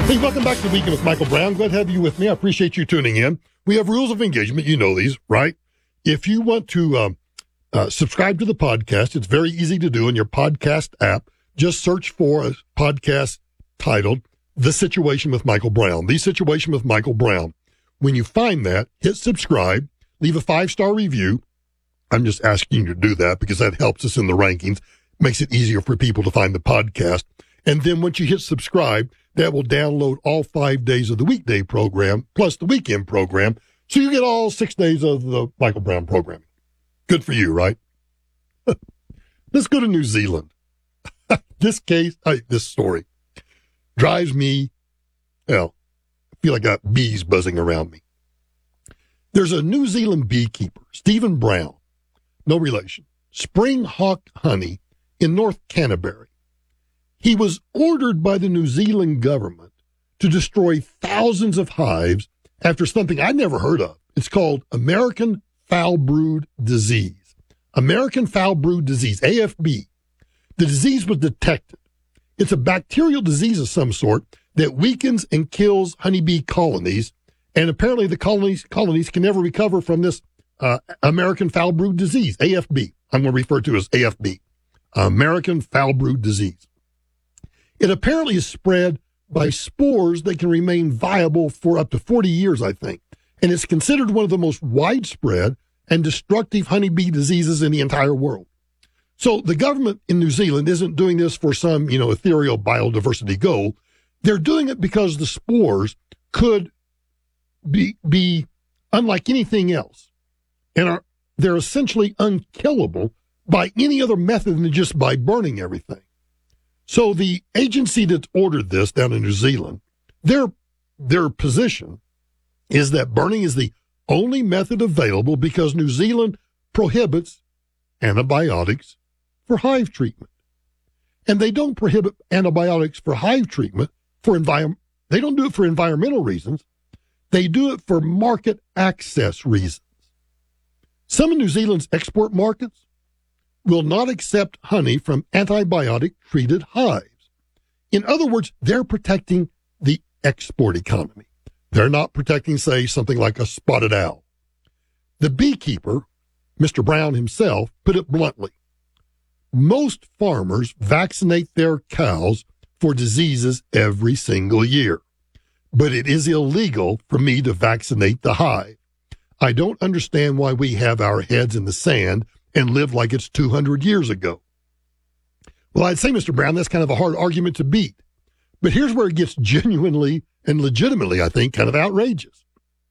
Hey, welcome back to The Weekend with Michael Brown. Glad to have you with me. I appreciate you tuning in. We have rules of engagement. You know these, right? If you want to subscribe to the podcast, it's very easy to do in your podcast app. Just search for a podcast titled The Situation with Michael Brown. The Situation with Michael Brown. When you find that, hit subscribe, leave a 5-star review. I'm just asking you to do that because that helps us in the rankings, makes it easier for people to find the podcast. And then once you hit subscribe, that will download all 5 days of the weekday program plus the weekend program. So you get all 6 days of the Michael Brown programming. Good for you, right? Let's go to New Zealand. This story drives me, I feel like I got bees buzzing around me. There's a New Zealand beekeeper, Stephen Brown, no relation, Spring Hawk Honey in North Canterbury. He was ordered by the New Zealand government to destroy thousands of hives after something I'd never heard of. It's called American Foul Brood Disease. American Foul Brood Disease, AFB. The disease was detected. It's a bacterial disease of some sort that weakens and kills honeybee colonies, and apparently the colonies can never recover from this American Foul Brood Disease, AFB. I'm going to refer to it as AFB, American Foul Brood Disease. It apparently is spread by spores that can remain viable for up to 40 years, I think. And it's considered one of the most widespread and destructive honeybee diseases in the entire world. So the government in New Zealand isn't doing this for some, ethereal biodiversity goal. They're doing it because the spores could be unlike anything else. And they're essentially unkillable by any other method than just by burning everything. So the agency that ordered this down in New Zealand, their position is that burning is the only method available because New Zealand prohibits antibiotics for hive treatment. And they don't prohibit antibiotics for hive treatment they don't do it for environmental reasons. They do it for market access reasons. Some of New Zealand's export markets will not accept honey from antibiotic-treated hives. In other words, they're protecting the export economy. They're not protecting, say, something like a spotted owl. The beekeeper, Mr. Brown himself, put it bluntly. Most farmers vaccinate their cows for diseases every single year, but it is illegal for me to vaccinate the hive. I don't understand why we have our heads in the sand and live like it's 200 years ago. Well, I'd say, Mr. Brown, that's kind of a hard argument to beat. But here's where it gets genuinely and legitimately, I think, kind of outrageous.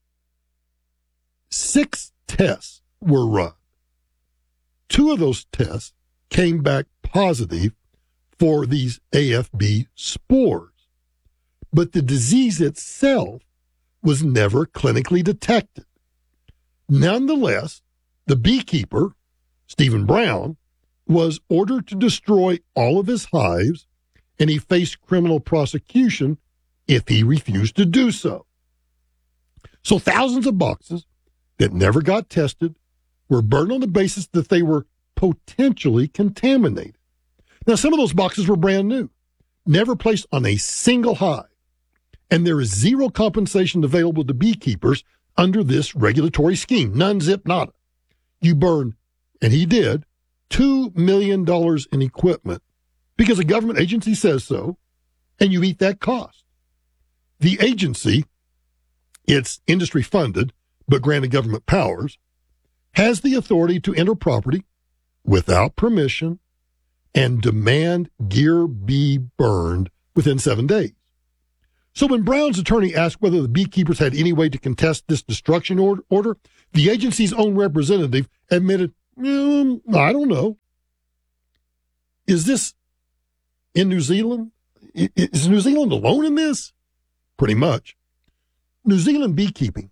6 tests were run. 2 of those tests came back positive for these AFB spores. But the disease itself was never clinically detected. Nonetheless, the beekeeper, Stephen Brown, was ordered to destroy all of his hives, and he faced criminal prosecution if he refused to do so. So thousands of boxes that never got tested were burned on the basis that they were potentially contaminated. Now, some of those boxes were brand new, never placed on a single hive, and there is zero compensation available to beekeepers under this regulatory scheme, none, zip, nada. You burn, and he did, $2 million in equipment because a government agency says so, and you eat that cost. The agency, it's industry funded, but granted government powers, has the authority to enter property without permission and demand gear be burned within 7 days. So when Brown's attorney asked whether the beekeepers had any way to contest this destruction order, the agency's own representative admitted, I don't know. Is this in New Zealand? Is New Zealand alone in this? Pretty much. New Zealand Beekeeping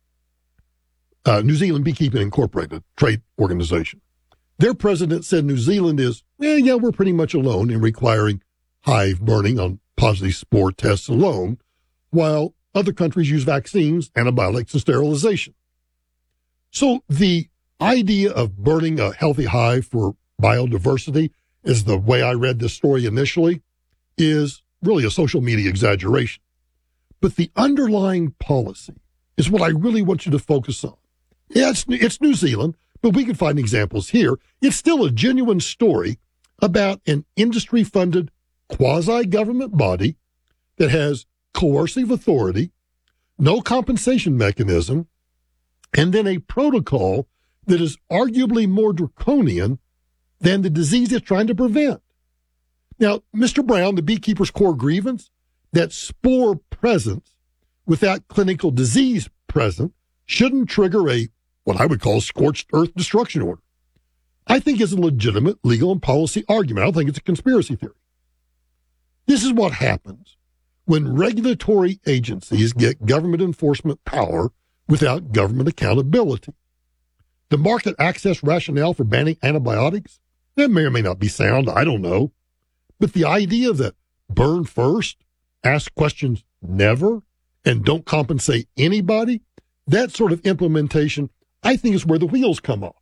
Incorporated, trade organization. Their president said New Zealand is, we're pretty much alone in requiring hive burning on positive spore tests alone, while other countries use vaccines, antibiotics, and sterilization. So the idea of burning a healthy hive for biodiversity, is the way I read this story initially, is really a social media exaggeration. But the underlying policy is what I really want you to focus on. Yeah, it's New Zealand, but we can find examples here. It's still a genuine story about an industry-funded quasi-government body that has coercive authority, no compensation mechanism, and then a protocol that is arguably more draconian than the disease it's trying to prevent. Now, Mr. Brown, the beekeeper's core grievance, that spore presence without clinical disease present shouldn't trigger what I would call scorched earth destruction order. I think is a legitimate legal and policy argument. I don't think it's a conspiracy theory. This is what happens when regulatory agencies get government enforcement power without government accountability. The market access rationale for banning antibiotics, that may or may not be sound, I don't know. But the idea that burn first, ask questions never, and don't compensate anybody, that sort of implementation, I think, is where the wheels come off.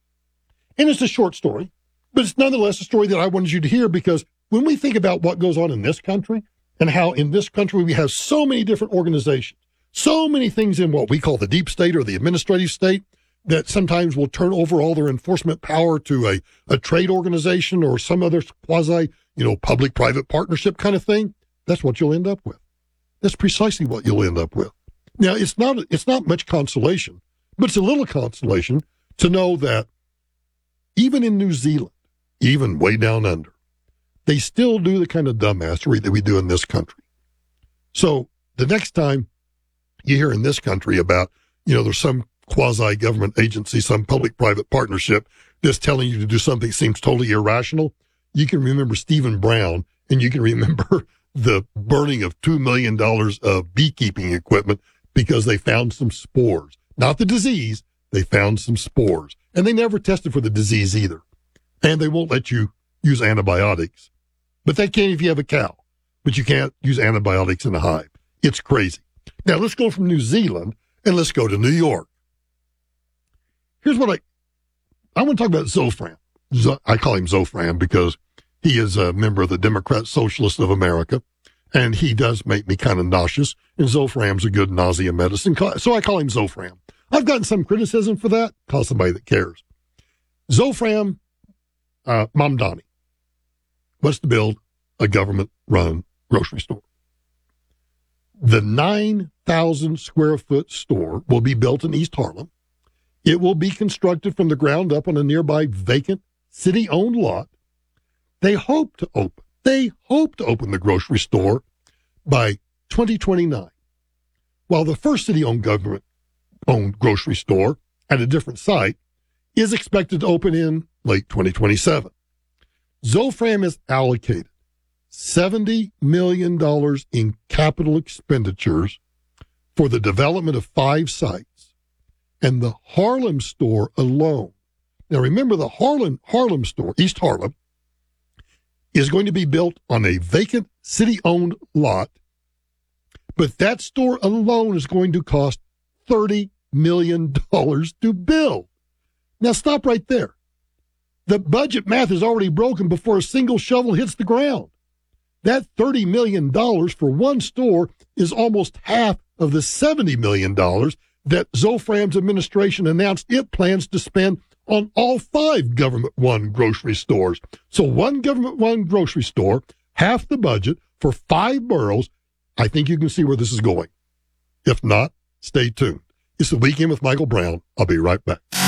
And it's a short story, but it's nonetheless a story that I wanted you to hear, because when we think about what goes on in this country and how in this country we have so many different organizations, so many things in what we call the deep state or the administrative state that sometimes will turn over all their enforcement power to a trade organization or some other quasi, public-private partnership kind of thing, that's what you'll end up with. That's precisely what you'll end up with. Now, it's not much consolation, but it's a little consolation to know that even in New Zealand, even way down under, they still do the kind of dumbassery that we do in this country. So the next time you hear in this country about, there's some quasi-government agency, some public-private partnership that's telling you to do something that seems totally irrational, you can remember Stephen Brown, and you can remember the burning of $2 million of beekeeping equipment because they found some spores. Not the disease, they found some spores. And they never tested for the disease either. And they won't let you use antibiotics. But they can if you have a cow. But you can't use antibiotics in a hive. It's crazy. Now, let's go from New Zealand and let's go to New York. Here's what I want to talk about Zofran. I call him Zofran because he is a member of the Democrat Socialists of America, and he does make me kind of nauseous, and Zofran's a good nausea medicine, so I call him Zofran. I've gotten some criticism for that. Call somebody that cares. Zofran Mamdani wants to build a government-run grocery store. The 9,000 square foot store will be built in East Harlem. It will be constructed from the ground up on a nearby vacant city-owned lot. They hope to open the grocery store by 2029, while the first city-owned government-owned grocery store at a different site is expected to open in late 2027. Zofran has allocated $70 million in capital expenditures for the development of 5 sites, and the Harlem store alone. Now remember, the Harlem store, East Harlem, is going to be built on a vacant city-owned lot, but that store alone is going to cost $30 million to build. Now stop right there. The budget math is already broken before a single shovel hits the ground. That $30 million for one store is almost half of the $70 million that Zofran's administration announced it plans to spend on all 5 government-run grocery stores. So one government-run grocery store, half the budget for 5 boroughs. I think you can see where this is going. If not, stay tuned. It's the Weekend with Michael Brown. I'll be right back.